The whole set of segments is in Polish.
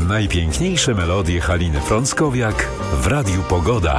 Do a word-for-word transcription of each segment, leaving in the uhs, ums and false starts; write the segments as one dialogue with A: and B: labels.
A: Najpiękniejsze melodie Haliny Frąckowiak w Radiu Pogoda.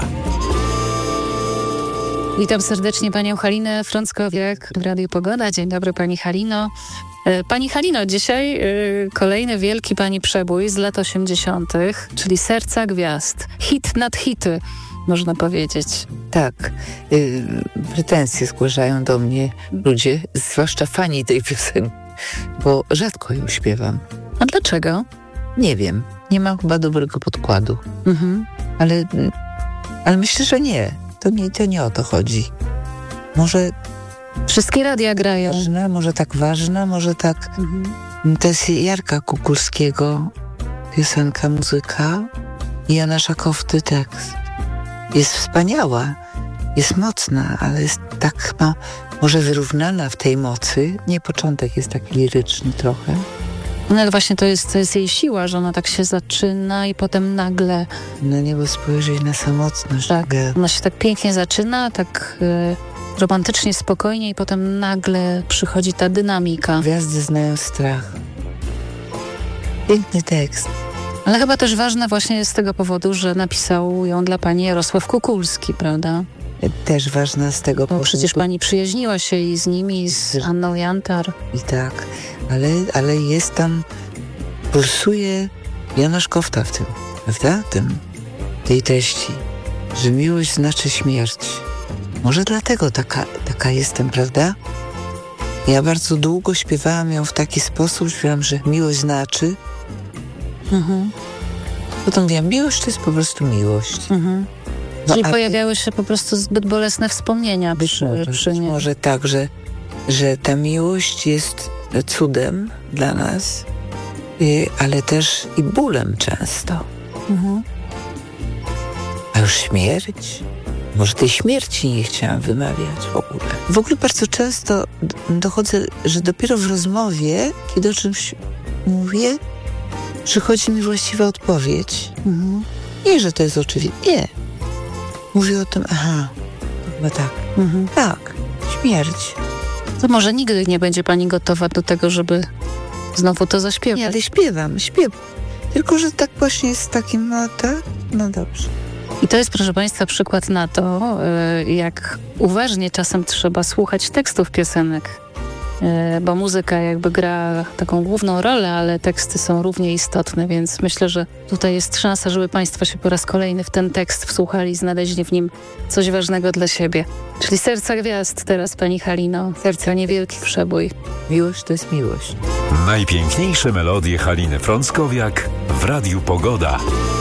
B: Witam serdecznie panią Halinę Frąckowiak w Radiu Pogoda. Dzień dobry pani Halino. Pani Halino, dzisiaj y, kolejny wielki pani przebój z lat osiemdziesiątych, czyli Serca Gwiazd. Hit nad hity, można powiedzieć.
C: Tak. Y, pretensje zgłaszają do mnie ludzie, zwłaszcza fani tej piosenki, bo rzadko ją śpiewam.
B: A dlaczego?
C: Nie wiem. Nie mam chyba dobrego podkładu.
B: Mhm.
C: Ale, ale myślę, że nie. To nie, to nie o to chodzi. Może
B: wszystkie radia grają.
C: Ważna, może tak ważna, może tak... Mhm. To jest Jarka Kukulskiego, piosenka, muzyka i Jana Szakowty tekst. Jest wspaniała, jest mocna, ale jest tak chyba może wyrównana w tej mocy. Nie, początek jest taki liryczny trochę.
B: No ale właśnie to jest, to jest jej siła, że ona tak się zaczyna i potem nagle...
C: No niebo spojrzeć na samotność.
B: Tak, ona się tak pięknie zaczyna, tak y, romantycznie, spokojnie i potem nagle przychodzi ta dynamika.
C: Gwiazdy znają strach. Piękny tekst.
B: Ale chyba też ważne właśnie z tego powodu, że napisał ją dla pani Jarosław Kukulski, prawda?
C: Też ważna z tego powodu.
B: Bo przecież pani przyjaźniła się i z nimi, i z Anną Jantar.
C: I tak, ale, ale jest tam, pulsuje Janusz Kofta w tym, prawda? Tym, tej treści, że miłość znaczy śmierć. Może dlatego taka, taka jestem, prawda? Ja bardzo długo śpiewałam ją w taki sposób, śpiewałam, że miłość znaczy.
B: Mhm.
C: Potem mówiłam, miłość to jest po prostu miłość.
B: Mhm. No, czyli
C: a
B: pojawiały się po prostu zbyt bolesne wspomnienia
C: być
B: przy,
C: może,
B: przy nie.
C: może tak, że, że ta miłość jest cudem dla nas, yy, ale też i bólem często.
B: Mhm.
C: A już śmierć? Może tej śmierci nie chciałam wymawiać w ogóle. W ogóle bardzo często dochodzę, że dopiero w rozmowie, kiedy o czymś mówię, przychodzi mi właściwa odpowiedź.
B: Mhm.
C: Nie, że to jest oczywiste. Nie. Mówię o tym, aha, chyba tak.
B: Mhm.
C: Tak, śmierć.
B: To może nigdy nie będzie pani gotowa do tego, żeby znowu to zaśpiewać.
C: Nie, ale śpiewam, śpiewam. Tylko, że tak właśnie jest takim, no tak, no dobrze.
B: I to jest, proszę państwa, przykład na to, jak uważnie czasem trzeba słuchać tekstów piosenek. Bo muzyka jakby gra taką główną rolę, ale teksty są równie istotne, więc myślę, że tutaj jest szansa, żeby państwo się po raz kolejny w ten tekst wsłuchali i znaleźli w nim coś ważnego dla siebie. Czyli Serca Gwiazd teraz, pani Halino. Serca niewielki przebój.
C: Miłość to jest miłość.
A: Najpiękniejsze melodie Haliny Frąckowiak w Radiu Pogoda.